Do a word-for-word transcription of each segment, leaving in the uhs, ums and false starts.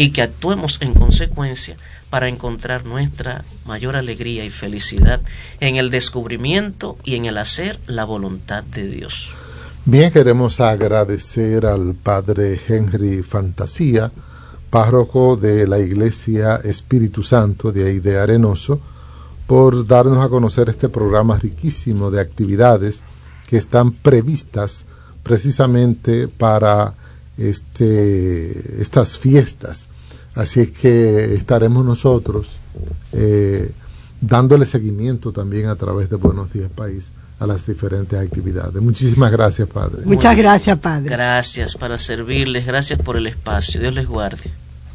y que actuemos en consecuencia para encontrar nuestra mayor alegría y felicidad en el descubrimiento y en el hacer la voluntad de Dios. Bien, queremos agradecer al Padre Henry Fantasía, párroco de la Iglesia Espíritu Santo de ahí de Arenoso, por darnos a conocer este programa riquísimo de actividades que están previstas precisamente para este, estas fiestas. Así es que estaremos nosotros eh, dándole seguimiento también a través de Buenos Días País a las diferentes actividades. Muchísimas gracias, Padre. Muchas gracias, Padre. Gracias para servirles, gracias por el espacio. Dios les guarde.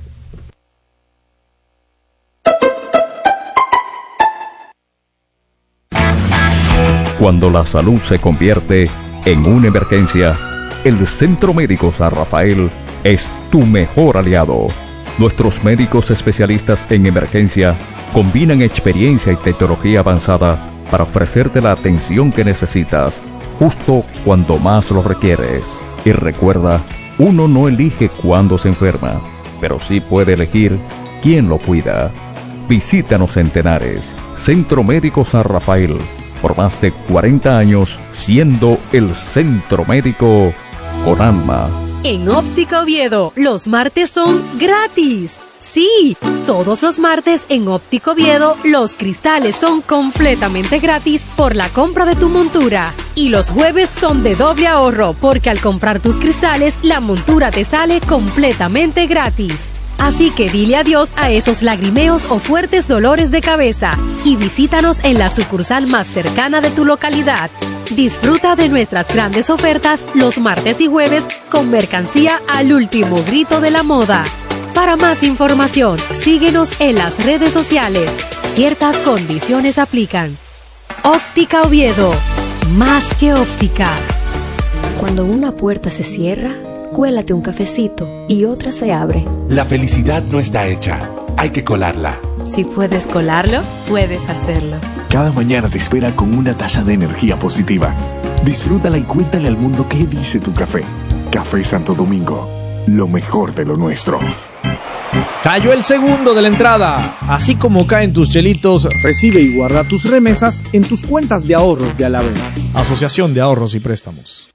Cuando la salud se convierte en una emergencia, el Centro Médico San Rafael es tu mejor aliado. Nuestros médicos especialistas en emergencia combinan experiencia y tecnología avanzada para ofrecerte la atención que necesitas, justo cuando más lo requieres. Y recuerda, uno no elige cuándo se enferma, pero sí puede elegir quién lo cuida. Visítanos en Tenares, Centro Médico San Rafael, por más de cuarenta años siendo el centro médico con alma. En Óptica Oviedo, los martes son gratis. Sí, todos los martes en Óptica Oviedo, los cristales son completamente gratis por la compra de tu montura. Y los jueves son de doble ahorro, porque al comprar tus cristales, la montura te sale completamente gratis. Así que dile adiós a esos lagrimeos o fuertes dolores de cabeza y visítanos en la sucursal más cercana de tu localidad. Disfruta de nuestras grandes ofertas los martes y jueves con mercancía al último grito de la moda. Para más información, síguenos en las redes sociales. Ciertas condiciones aplican. Óptica Oviedo, más que óptica. Cuando una puerta se cierra, cuélate un cafecito y otra se abre. La felicidad no está hecha, hay que colarla. Si puedes colarlo, puedes hacerlo. Cada mañana te espera con una taza de energía positiva. Disfrútala y cuéntale al mundo qué dice tu café. Café Santo Domingo, lo mejor de lo nuestro. Cayó el segundo de la entrada. Así como caen tus chelitos, recibe y guarda tus remesas en tus cuentas de ahorros de Alavés. Asociación de Ahorros y Préstamos.